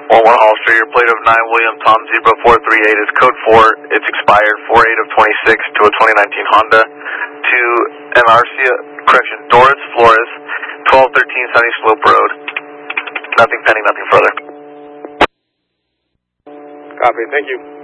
11 Hall Street, your plate of 9 William Tom Zebra 438 is code 4. It's expired 4/8 of 26 to a 2019 Honda. To Doris Flores, 1213 Sunny Slope Road. Nothing pending, nothing further. Copy, thank you.